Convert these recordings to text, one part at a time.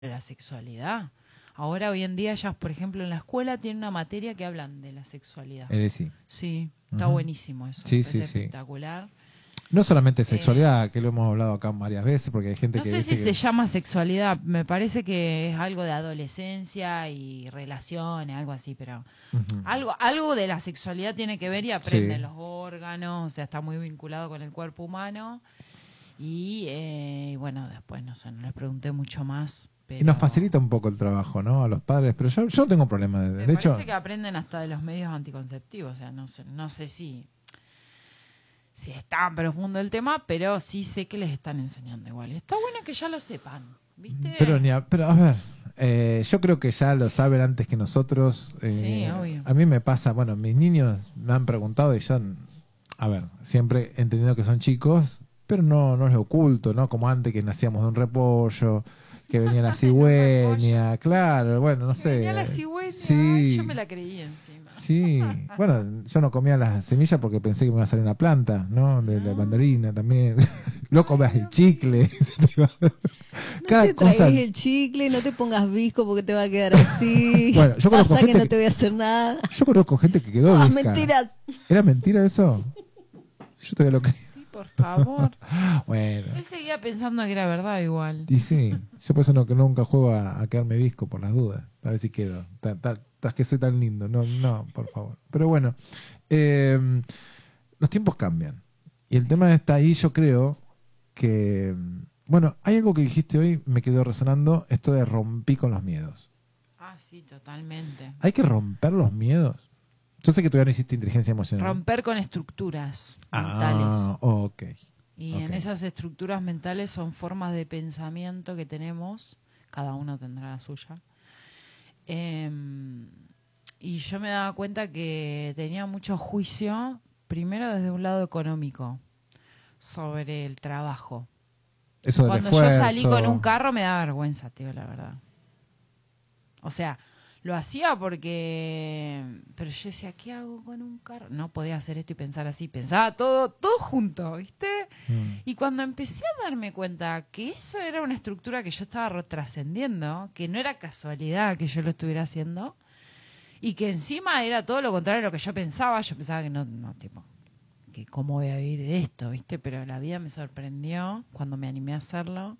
la sexualidad. Ahora, hoy en día, ellas, por ejemplo, en la escuela tienen una materia que hablan de la sexualidad. Sí. Sí, está buenísimo eso. Sí, Es sí, espectacular. No solamente sexualidad, que lo hemos hablado acá varias veces, porque hay gente No que sé dice si se llama sexualidad, me parece que es algo de adolescencia y relaciones, algo así, pero algo de la sexualidad tiene que ver y aprende los órganos, o sea, está muy vinculado con el cuerpo humano. Y bueno, después no sé, no les pregunté mucho más. Pero y nos facilita un poco el trabajo, ¿no? A los padres, pero yo no tengo problema. Me parece que aprenden hasta de los medios anticonceptivos, o sea, no sé si es tan profundo el tema, pero sí sé que les están enseñando igual. Está bueno que ya lo sepan, ¿viste? Pero a ver, yo creo que ya lo saben antes que nosotros. Sí, obvio. A mí me pasa, bueno, mis niños me han preguntado y yo, a ver, siempre he entendido que son chicos, pero no les oculto, ¿no? Como antes que nacíamos de un repollo, que venía la cigüeña, claro, bueno, no sé. Venía la cigüeña, sí, yo me la creí encima. Sí, bueno, yo no comía las semillas porque pensé que me iba a salir una planta, ¿no? De la mandarina también. Luego comas el chicle. No te traigas el chicle, no te pongas visco porque te va a quedar así. Bueno, yo conozco gente que no te voy a hacer nada. Yo conozco gente que quedó visca. Mentiras. ¿Era mentira eso? Yo todavía lo creo. Sí, por favor. Bueno. Él seguía pensando que era verdad igual. Y sí, yo por eso que nunca juego a quedarme visco por las dudas. A ver si quedo. Es que soy tan lindo. No, por favor. Pero bueno, los tiempos cambian. Y el tema está ahí, yo creo que... Bueno, hay algo que dijiste hoy, me quedó resonando, esto de rompí con los miedos. Ah, sí, totalmente. ¿Hay que romper los miedos? Yo sé que todavía no hiciste inteligencia emocional. Romper con estructuras mentales. Ah, ok. Y en esas estructuras mentales son formas de pensamiento que tenemos, cada uno tendrá la suya. Y yo me daba cuenta que tenía mucho juicio, primero desde un lado económico, sobre el trabajo. Eso Cuando yo salí con un carro me da vergüenza, tío, la verdad. O sea, lo hacía porque... Pero yo decía, ¿qué hago con un carro? No podía hacer esto y pensar así. Pensaba todo junto, ¿viste? Y cuando empecé a darme cuenta que eso era una estructura que yo estaba trascendiendo, que no era casualidad que yo lo estuviera haciendo, y que encima era todo lo contrario de lo que yo pensaba que no, tipo, que cómo voy a vivir esto, ¿viste? Pero la vida me sorprendió cuando me animé a hacerlo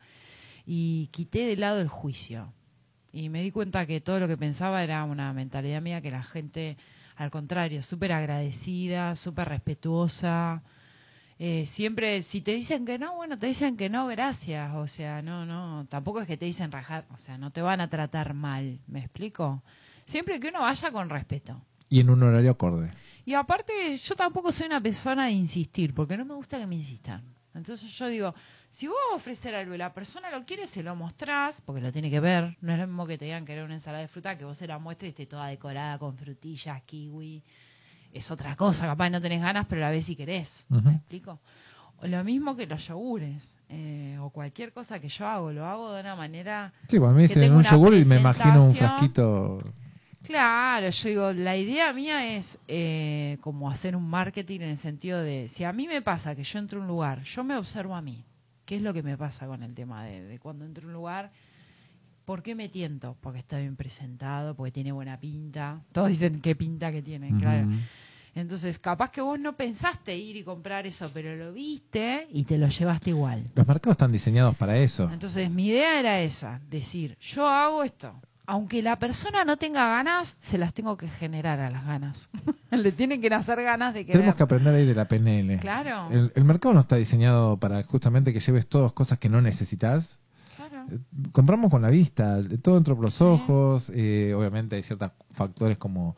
y quité de lado el juicio. Y me di cuenta que todo lo que pensaba era una mentalidad mía, que la gente, al contrario, súper agradecida, súper respetuosa. Siempre, si te dicen que no, bueno, te dicen que no, gracias. O sea, no, tampoco es que te dicen rajar, o sea, no te van a tratar mal, ¿me explico? Siempre que uno vaya con respeto. Y en un horario acorde. Y aparte, yo tampoco soy una persona de insistir, porque no me gusta que me insistan. Entonces yo digo, si vos vas a ofrecer algo y la persona lo quiere, se lo mostrás, porque lo tiene que ver. No es lo mismo que te digan que era una ensalada de fruta, que vos se la muestres y esté toda decorada con frutillas, kiwi. Es otra cosa, capaz no tenés ganas, pero la ves si querés. ¿Me explico? O lo mismo que los yogures, o cualquier cosa que yo hago, lo hago de una manera... Sí, cuando me dicen un yogur y me imagino un frasquito... Claro, yo digo, la idea mía es como hacer un marketing en el sentido de, si a mí me pasa que yo entro a un lugar, yo me observo a mí. ¿Qué es lo que me pasa con el tema de cuando entro a un lugar? ¿Por qué me tiento? Porque está bien presentado, porque tiene buena pinta. Todos dicen qué pinta que tiene, claro. Entonces, capaz que vos no pensaste ir y comprar eso, pero lo viste y te lo llevaste igual. Los mercados están diseñados para eso. Entonces, mi idea era esa, decir, yo hago esto. Aunque la persona no tenga ganas, se las tengo que generar a las ganas. Le tienen que nacer ganas de querer. Tenemos que aprender ahí de la PNL. Claro. El mercado no está diseñado para justamente que lleves todas cosas que no necesitas. Claro. Compramos con la vista, todo entra por los ojos. Obviamente hay ciertos factores como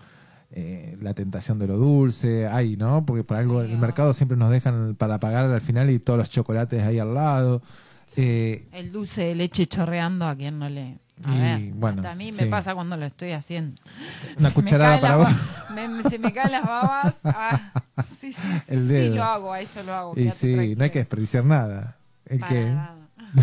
la tentación de lo dulce, ¿no? Porque por algo el mercado siempre nos dejan para pagar al final y todos los chocolates ahí al lado. El dulce de leche chorreando a quien no le... A ver, bueno, hasta a mí me pasa cuando lo estoy haciendo. Una cucharada para vos. Se me caen las babas. Sí, lo hago, a eso lo hago. Y sí, no hay que desperdiciar nada. Nada.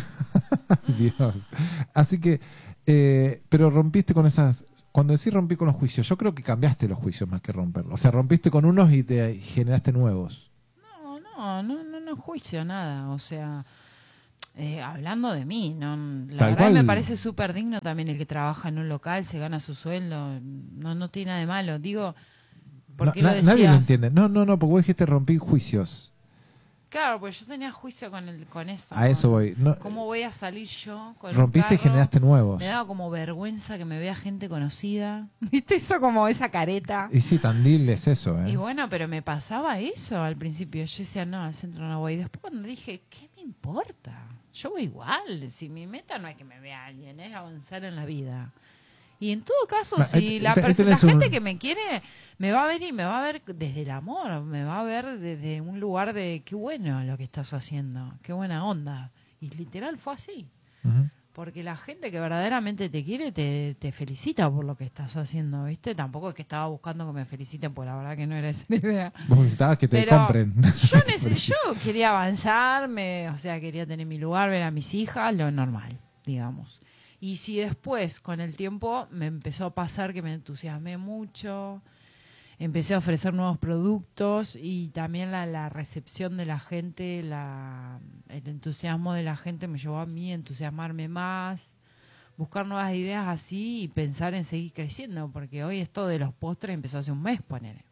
Dios. Así que, pero rompiste con esas... Cuando decís rompí con los juicios, yo creo que cambiaste los juicios más que romperlos. O sea, rompiste con unos y te generaste nuevos. No juicio nada. O sea... Hablando de mí, ¿no? La Tal verdad cual. me parece súper digno también el que trabaja en un local, se gana su sueldo, no tiene nada de malo. Digo, ¿por qué lo decías? Nadie lo entiende. No, porque vos dijiste rompí juicios. Claro, pues yo tenía juicio con eso. A eso voy. No, ¿Cómo voy a salir yo con rompiste y un carro? generaste nuevos. Me daba como vergüenza que me vea gente conocida. ¿Viste eso como esa careta? Y sí, Tandil es eso, ¿eh? Y bueno, pero me pasaba eso al principio. Yo decía, no, al centro no voy. Y después cuando dije, ¿qué me importa? Yo voy igual. Si mi meta no es que me vea alguien, es avanzar en la vida. Y en todo caso, si la gente que me quiere me va a ver y me va a ver desde el amor, me va a ver desde un lugar de qué bueno lo que estás haciendo, qué buena onda. Y literal fue así. Uh-huh. Porque la gente que verdaderamente te quiere te felicita por lo que estás haciendo, ¿viste? Tampoco es que estaba buscando que me feliciten, porque la verdad que no era esa la idea. Vos necesitabas que te compren. Yo quería avanzar, o sea, quería tener mi lugar, ver a mis hijas, lo normal, digamos. Y si después, con el tiempo, me empezó a pasar que me entusiasmé mucho, empecé a ofrecer nuevos productos y también la recepción de la gente, el entusiasmo de la gente me llevó a mí a entusiasmarme más, buscar nuevas ideas así y pensar en seguir creciendo, porque hoy esto de los postres empezó hace un mes, ponele.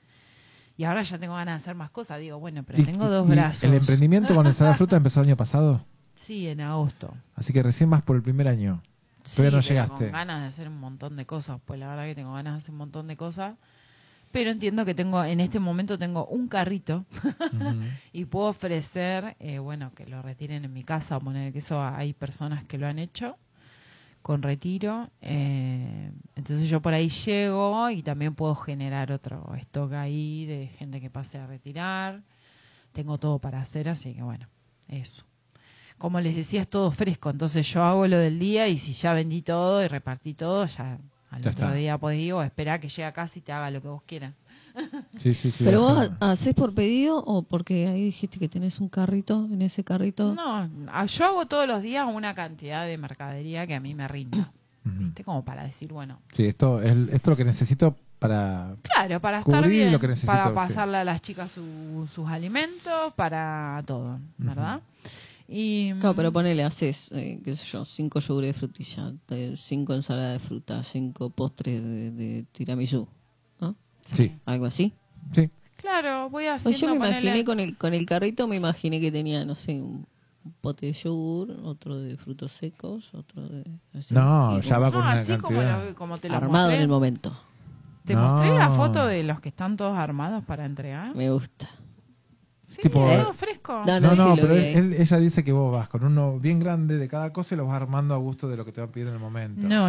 Y ahora ya tengo ganas de hacer más cosas. Digo, bueno, pero tengo dos brazos. ¿El emprendimiento con ensalada de fruta empezó el año pasado? Sí, en agosto. Así que recién vas por el primer año. Sí, todavía no pero llegaste. con ganas de hacer un montón de cosas. Pues la verdad que tengo ganas de hacer un montón de cosas. Pero entiendo que en este momento tengo un carrito Uh-huh. y puedo ofrecer, que lo retiren en mi casa, poner que eso hay personas que lo han hecho con retiro. Entonces yo por ahí llego y también puedo generar otro stock ahí de gente que pase a retirar. Tengo todo para hacer, así que bueno, eso. Como les decía, es todo fresco, entonces yo hago lo del día y si ya vendí todo y repartí todo, ya al otro día podés ir o esperar que llegue a casa y te haga lo que vos quieras. Sí. ¿Pero vos hacés por pedido o porque ahí dijiste que tenés un carrito, en ese carrito? No, yo hago todos los días una cantidad de mercadería que a mí me rinda, ¿viste? Como para decir, bueno. Sí, esto es lo que necesito para... Claro, para estar bien, bien, lo que necesito, para pasarle a las chicas sus alimentos, para todo, ¿verdad? Y, claro, pero ponele, haces, qué sé yo, 5 yogures de frutilla, 5 ensaladas de fruta, 5 postres de tiramisú, ¿no? Sí. ¿Algo así? Sí. Claro, voy haciendo... Pues yo me imaginé con el carrito, me imaginé que tenía, no sé, un pote de yogur, otro de frutos secos, otro de... Así, no, ya va con una así cantidad. como te lo armado mostré. en el momento. ¿Te mostré la foto de los que están todos armados para entregar? Me gusta. Sí, Tipo, todo fresco. No, sí, pero ella dice que vos vas con uno bien grande de cada cosa y los vas armando a gusto de lo que te van pidiendo en el momento. No.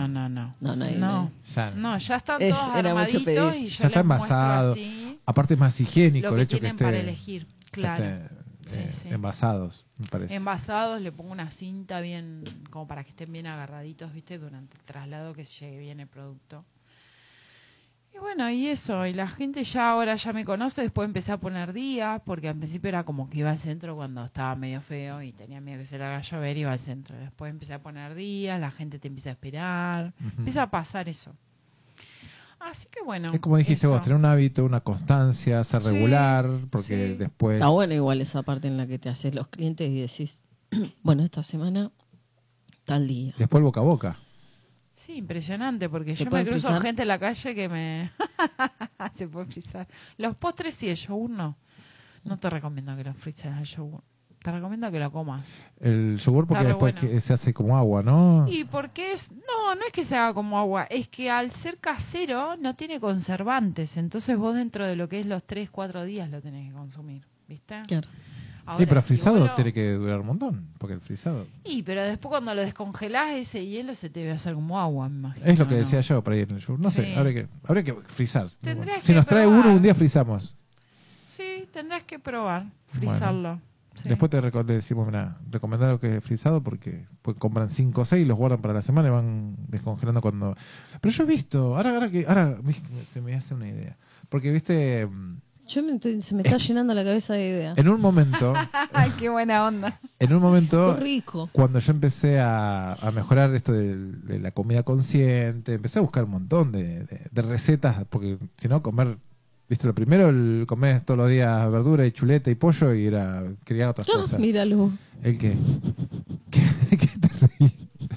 Ya están todos armaditos y yo ya está les muestro envasado. así Aparte es más higiénico lo el que hecho que tienen esté, para elegir, claro. Sí. Sí. Envasados, me parece. Envasados, le pongo una cinta bien, como para que estén bien agarraditos, ¿viste? Durante el traslado, que se llegue bien el producto. Y bueno, y eso, y la gente ahora ya me conoce, después empecé a poner días, porque al principio era como que iba al centro cuando estaba medio feo y tenía miedo que se larga a llover, iba al centro. Después empecé a poner días, la gente te empieza a esperar, empieza a pasar eso. Así que bueno. Es como dijiste vos, tener un hábito, una constancia, ser regular, porque después... Está bueno igual esa parte en la que te haces los clientes y decís, bueno, esta semana, tal día. Después boca a boca. Sí, impresionante, porque yo me cruzo frizar? gente en la calle que me... Se puede frizar. Los postres sí, el yogur no. No te recomiendo que lo frises al yogur. Te recomiendo que lo comas. El yogur porque después bueno. se hace como agua, ¿no? Y porque no es que se haga como agua, es que al ser casero no tiene conservantes, entonces vos dentro de lo que es los 3-4 días lo tenés que consumir, ¿viste? Claro. Ahora, pero si frisado tiene que durar un montón, porque el frisado... pero después cuando lo descongelás, ese hielo se te va a hacer como agua, me imagino. Es lo que decía yo para ir en el yogur. No sé, habría que frizar. Si nos trae probar. uno, un día frizamos. Sí, tendrás que probar, frizarlo. Bueno. Sí. Después te decimos, mira, recomendar lo que es frisado porque pues, compran 5 o 6, los guardan para la semana y van descongelando cuando... Pero yo he visto, ahora se me hace una idea. Porque, viste... Se me está llenando la cabeza de ideas. En un momento... ¡Ay, qué buena onda! En un momento, qué rico. Cuando yo empecé a mejorar esto de la comida consciente, empecé a buscar un montón de recetas, porque si no, comer Viste, lo primero, comés todos los días verdura y chuleta y pollo y quería otras cosas. Míralo. ¿El qué? ¿Qué te reís?